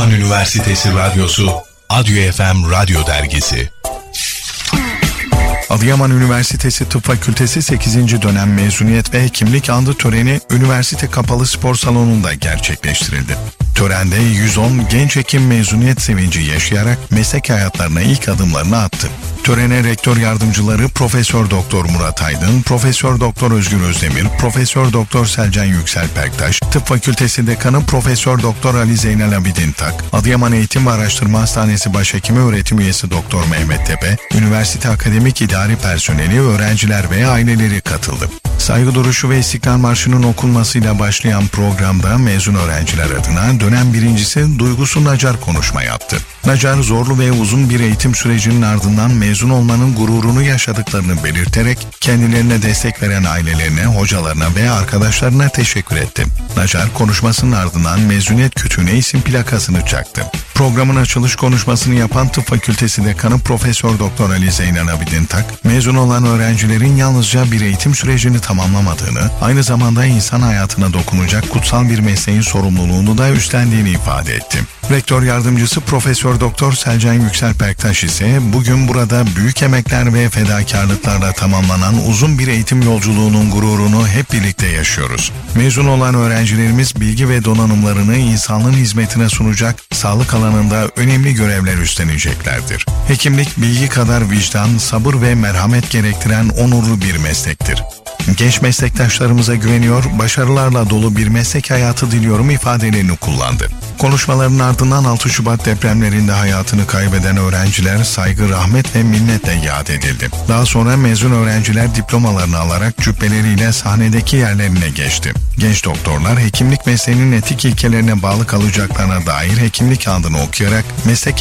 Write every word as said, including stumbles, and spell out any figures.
Adıyaman Üniversitesi Radyosu, Adyo F M Radyo Dergisi. Adıyaman Üniversitesi Tıp Fakültesi sekizinci dönem mezuniyet ve hekimlik andı töreni üniversite kapalı spor salonunda gerçekleştirildi. Törende yüz on genç hekim mezuniyet sevinci yaşayarak meslek hayatlarına ilk adımlarını attı. Törene rektör yardımcıları Profesör Doktor Murat Aydın, Profesör Doktor Özgür Özdemir, Profesör Doktor Selcan Yüksel Perktaş, Tıp Fakültesi Dekanı Profesör Doktor Ali Zeynel Abidin Tak, Adıyaman Eğitim ve Araştırma Hastanesi Başhekimi Öğretim Üyesi Doktor Mehmet Tepe, üniversite akademik idari personeli, öğrenciler ve aileleri katıldı. Saygı duruşu ve İstiklal Marşı'nın okunmasıyla başlayan programda mezun öğrenciler adına dönem birincisi Duygusu Nacar konuşma yaptı. Nacar zorlu ve uzun bir eğitim sürecinin ardından mezun olmanın gururunu yaşadıklarını belirterek kendilerine destek veren ailelerine, hocalarına ve arkadaşlarına teşekkür etti. Nacar konuşmasının ardından mezuniyet kütüğüne isim plakasını çaktı. Programın açılış konuşmasını yapan Tıp Fakültesi Dekanı Profesör Doktor Ali Zeynel Abidin Tak, mezun olan öğrencilerin yalnızca bir eğitim sürecini tamamlamadığını, aynı zamanda insan hayatına dokunacak kutsal bir mesleğin sorumluluğunu da üstlendiğini ifade etti. Rektör yardımcısı Profesör Doktor Selcan Yüksel Perktaş ise bugün burada büyük emekler ve fedakarlıklarla tamamlanan uzun bir eğitim yolculuğunun gururunu hep birlikte yaşıyoruz. Mezun olan öğrencilerimiz bilgi ve donanımlarını insanlığın hizmetine sunacak, sağlık alanında önemli görevler üstleneceklerdir. Hekimlik bilgi kadar vicdan, sabır ve merhamet gerektiren onurlu bir meslektir. Genç meslektaşlarımıza güveniyor, başarılarla dolu bir meslek hayatı diliyorum ifadelerini kullandı. Konuşmaların ardından altı Şubat depremlerinde hayatını kaybeden öğrenciler saygı, rahmet ve minnetle yad edildi. Daha sonra mezun öğrenciler diplomalarını alarak cübbeleriyle sahnedeki yerlerine geçti. Genç doktorlar hekimlik mesleğinin etik ilkelerine bağlı kalacaklarına dair hekimlik andını okuyarak meslek